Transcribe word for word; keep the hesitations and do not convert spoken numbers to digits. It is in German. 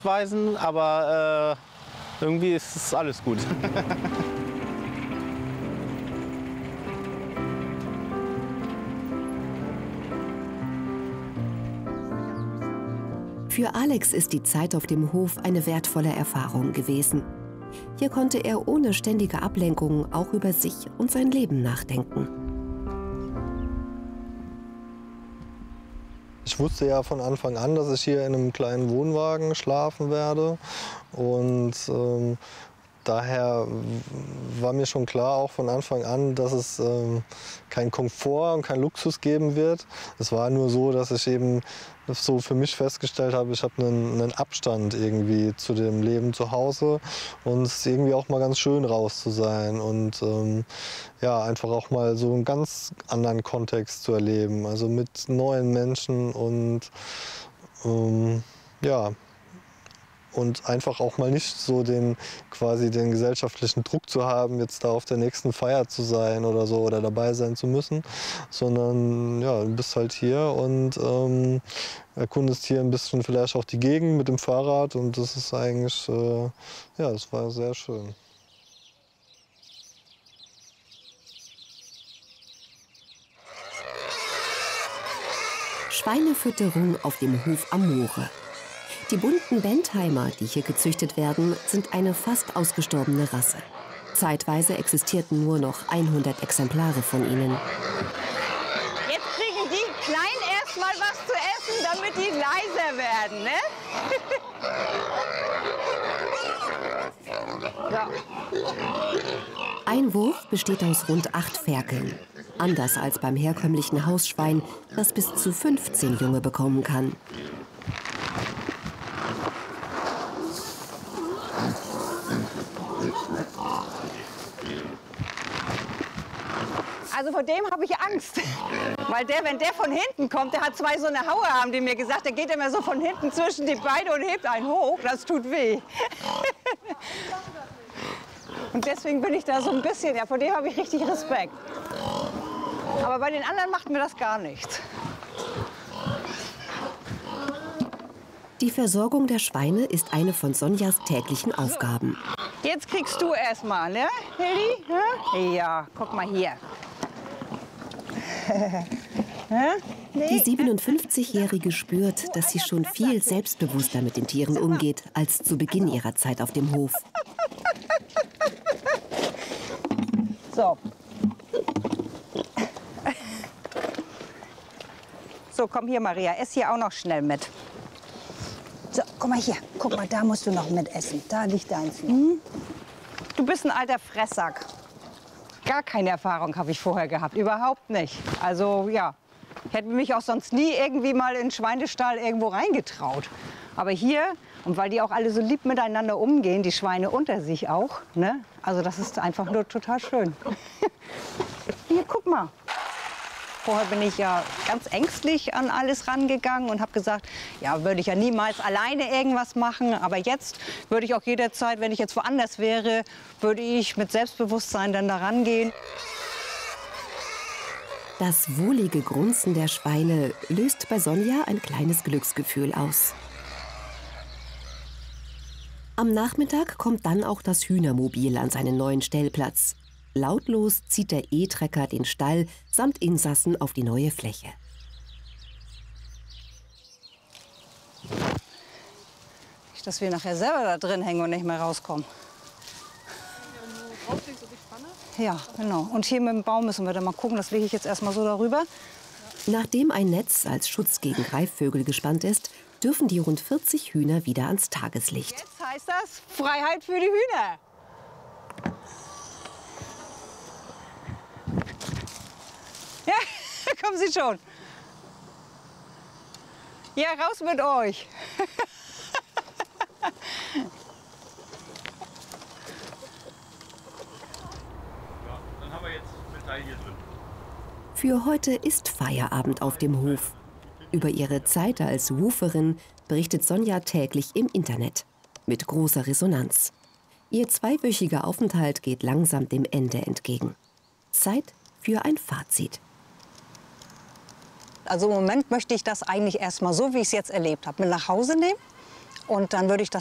Weisen, aber äh, irgendwie ist es alles gut. Für Alex ist die Zeit auf dem Hof eine wertvolle Erfahrung gewesen. Hier konnte er ohne ständige Ablenkung auch über sich und sein Leben nachdenken. Ich wusste ja von Anfang an, dass ich hier in einem kleinen Wohnwagen schlafen werde. Und ähm, daher war mir schon klar, auch von Anfang an, dass es ähm, keinen Komfort und keinen Luxus geben wird. Es war nur so, dass ich eben so für mich festgestellt habe, ich habe einen, einen Abstand irgendwie zu dem Leben zu Hause und es ist irgendwie auch mal ganz schön raus zu sein und ähm, ja, einfach auch mal so einen ganz anderen Kontext zu erleben, also mit neuen Menschen und ähm, ja, und einfach auch mal nicht so den, quasi den gesellschaftlichen Druck zu haben, jetzt da auf der nächsten Feier zu sein oder so oder dabei sein zu müssen, sondern ja, du bist halt hier und ähm, erkundest hier ein bisschen vielleicht auch die Gegend mit dem Fahrrad und das ist eigentlich, äh, ja, das war sehr schön. Schweinefütterung auf dem Hof am Moore. Die bunten Bentheimer, die hier gezüchtet werden, sind eine fast ausgestorbene Rasse. Zeitweise existierten nur noch hundert Exemplare von ihnen. Jetzt kriegen die Kleinen erst mal was zu essen, damit die leiser werden, ne? Ja. Ein Wurf besteht aus rund acht Ferkeln. Anders als beim herkömmlichen Hausschwein, das bis zu fünfzehn Junge bekommen kann. Also vor dem habe ich Angst, weil der, wenn der von hinten kommt, der hat zwei so eine Haue, haben die mir gesagt, der geht immer so von hinten zwischen die Beine und hebt einen hoch, das tut weh. Und deswegen bin ich da so ein bisschen, ja, vor dem habe ich richtig Respekt. Aber bei den anderen macht mir das gar nichts. Die Versorgung der Schweine ist eine von Sonjas täglichen Aufgaben. Jetzt kriegst du erst mal, ne, Heli? Ja, guck mal hier. Die siebenundfünfzigjährige spürt, dass sie schon viel selbstbewusster mit den Tieren umgeht als zu Beginn ihrer Zeit auf dem Hof. So. So, komm hier, Maria, ess hier auch noch schnell mit. So, guck mal hier. Guck mal, da musst du noch mit essen. Da liegt deins. Hm? Du bist ein alter Fresssack. Gar keine Erfahrung habe ich vorher gehabt. Überhaupt nicht. Also, ja. Ich hätte mich auch sonst nie irgendwie mal in den Schweinestall irgendwo reingetraut. Aber hier, und weil die auch alle so lieb miteinander umgehen, die Schweine unter sich auch, ne? Also das ist einfach nur total schön. Hier, guck mal. Vorher bin ich ja ganz ängstlich an alles rangegangen und habe gesagt, ja, würde ich ja niemals alleine irgendwas machen. Aber jetzt würde ich auch jederzeit, wenn ich jetzt woanders wäre, würde ich mit Selbstbewusstsein dann da rangehen. Das wohlige Grunzen der Schweine löst bei Sonja ein kleines Glücksgefühl aus. Am Nachmittag kommt dann auch das Hühnermobil an seinen neuen Stellplatz. Lautlos zieht der E-Trecker den Stall samt Insassen auf die neue Fläche. Nicht, dass wir nachher selber da drin hängen und nicht mehr rauskommen. Ja, genau. Und hier mit dem Baum müssen wir dann mal gucken. Das lege ich jetzt erstmal so darüber. Nachdem ein Netz als Schutz gegen Greifvögel gespannt ist, dürfen die rund vierzig Hühner wieder ans Tageslicht. Jetzt heißt das Freiheit für die Hühner. Ja, kommen Sie schon. Ja, raus mit euch. Dann haben wir jetzt Metall hier drin. Für heute ist Feierabend auf dem Hof. Über ihre Zeit als Wooferin berichtet Sonja täglich im Internet. Mit großer Resonanz. Ihr zweiwöchiger Aufenthalt geht langsam dem Ende entgegen. Zeit für ein Fazit. Also im Moment möchte ich das eigentlich erstmal so, wie ich es jetzt erlebt habe, mit nach Hause nehmen Und dann würde ich das